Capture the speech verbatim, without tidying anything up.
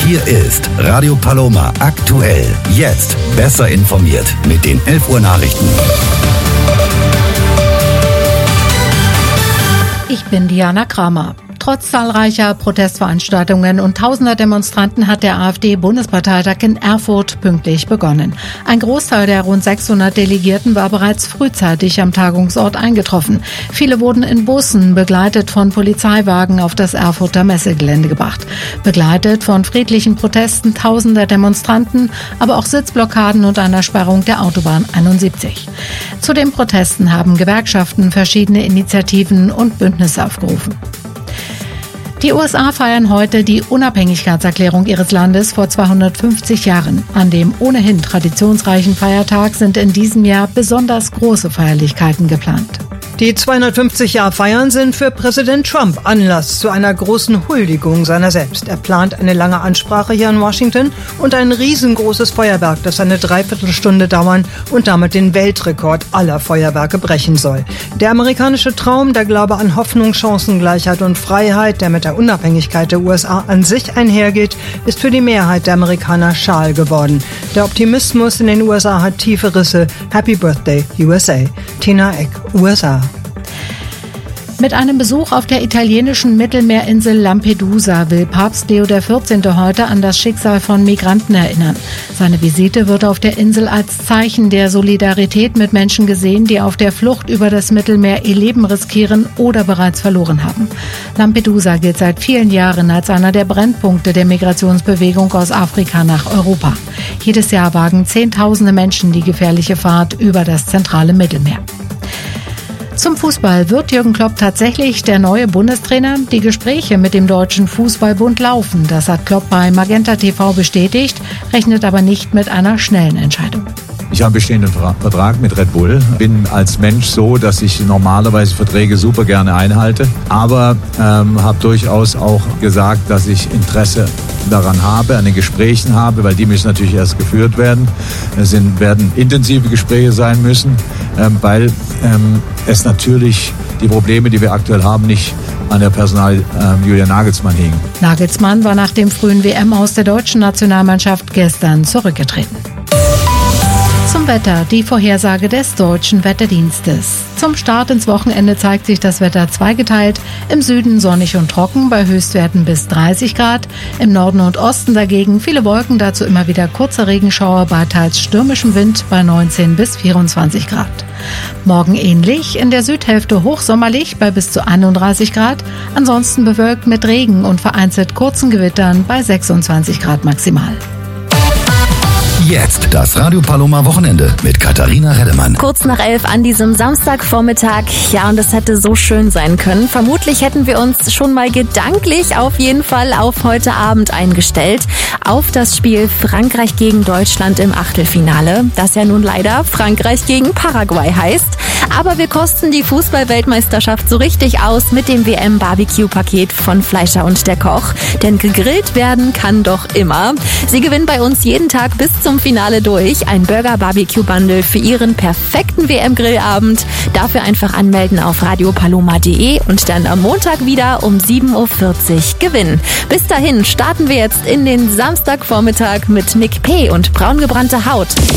Hier ist Radio Paloma aktuell. Jetzt besser informiert mit den elf Uhr Nachrichten. Ich bin Diana Kramer. Trotz zahlreicher Protestveranstaltungen und tausender Demonstranten hat der AfD-Bundesparteitag in Erfurt pünktlich begonnen. Ein Großteil der rund sechshundert Delegierten war bereits frühzeitig am Tagungsort eingetroffen. Viele wurden in Bussen, begleitet von Polizeiwagen, auf das Erfurter Messegelände gebracht. Begleitet von friedlichen Protesten tausender Demonstranten, aber auch Sitzblockaden und einer Sperrung der Autobahn einundsiebzig. Zu den Protesten haben Gewerkschaften verschiedene Initiativen und Bündnisse aufgerufen. Die U S A feiern heute die Unabhängigkeitserklärung ihres Landes vor zweihundertfünfzig Jahren. An dem ohnehin traditionsreichen Feiertag sind in diesem Jahr besonders große Feierlichkeiten geplant. Die zweihundertfünfzig-Jahr-Feiern sind für Präsident Trump Anlass zu einer großen Huldigung seiner selbst. Er plant eine lange Ansprache hier in Washington und ein riesengroßes Feuerwerk, das eine Dreiviertelstunde dauern und damit den Weltrekord aller Feuerwerke brechen soll. Der amerikanische Traum, der Glaube an Hoffnung, Chancengleichheit und Freiheit, der mit der Unabhängigkeit der U S A an sich einhergeht, ist für die Mehrheit der Amerikaner schal geworden. Der Optimismus in den U S A hat tiefe Risse. Happy Birthday, U S A. Tina Eck, U S A. Mit einem Besuch auf der italienischen Mittelmeerinsel Lampedusa will Papst Leo der vierzehnte heute an das Schicksal von Migranten erinnern. Seine Visite wird auf der Insel als Zeichen der Solidarität mit Menschen gesehen, die auf der Flucht über das Mittelmeer ihr Leben riskieren oder bereits verloren haben. Lampedusa gilt seit vielen Jahren als einer der Brennpunkte der Migrationsbewegung aus Afrika nach Europa. Jedes Jahr wagen Zehntausende Menschen die gefährliche Fahrt über das zentrale Mittelmeer. Zum Fußball. Wird Jürgen Klopp tatsächlich der neue Bundestrainer? Die Gespräche mit dem Deutschen Fußballbund laufen. Das hat Klopp bei Magenta T V bestätigt, rechnet aber nicht mit einer schnellen Entscheidung. Ich habe einen bestehenden Vertrag mit Red Bull, bin als Mensch so, dass ich normalerweise Verträge super gerne einhalte, aber ähm, habe durchaus auch gesagt, dass ich Interesse daran habe, an den Gesprächen habe, weil die müssen natürlich erst geführt werden. Es sind, werden intensive Gespräche sein müssen, ähm, weil ähm, es natürlich die Probleme, die wir aktuell haben, nicht an der Personal ähm, Julian Nagelsmann hingen. Nagelsmann war nach dem frühen W M aus der deutschen Nationalmannschaft gestern zurückgetreten. Zum Wetter, die Vorhersage des Deutschen Wetterdienstes. Zum Start ins Wochenende zeigt sich das Wetter zweigeteilt. Im Süden sonnig und trocken bei Höchstwerten bis dreißig Grad. Im Norden und Osten dagegen viele Wolken, dazu immer wieder kurze Regenschauer bei teils stürmischem Wind bei neunzehn bis vierundzwanzig Grad. Morgen ähnlich, in der Südhälfte hochsommerlich bei bis zu einunddreißig Grad. Ansonsten bewölkt mit Regen und vereinzelt kurzen Gewittern bei sechsundzwanzig Grad maximal. Jetzt das Radio Paloma Wochenende mit Katharina Reddemann. Kurz nach elf an diesem Samstagvormittag. Ja, und es hätte so schön sein können. Vermutlich hätten wir uns schon mal gedanklich auf jeden Fall auf heute Abend eingestellt. Auf das Spiel Frankreich gegen Deutschland im Achtelfinale. Das ja nun leider Frankreich gegen Paraguay heißt. Aber wir kosten die Fußball-Weltmeisterschaft so richtig aus mit dem W M-Barbecue-Paket von Fleischer und der Koch. Denn gegrillt werden kann doch immer. Sie gewinnen bei uns jeden Tag bis zum Finale durch ein Burger-Barbecue-Bundle für Ihren perfekten W M-Grillabend. Dafür einfach anmelden auf radiopaloma punkt de und dann am Montag wieder um sieben Uhr vierzig gewinnen. Bis dahin starten wir jetzt in den Samstagvormittag mit Nick P. und braungebrannte Haut.